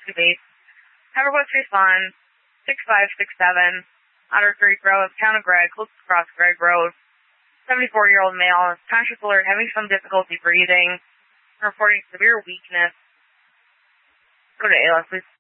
rescue base. Haverquest respond 6567, Otter Creek Road, Town of Gregg, close across Gregg Road. 74-year-old male, conscious alert, having some difficulty breathing, reporting severe weakness. Go to ALS, please.